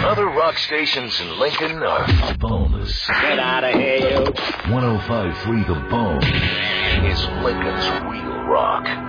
Other rock stations in Lincoln are boneless. Get out of here, you. 105.3 The Bone is Lincoln's real rock.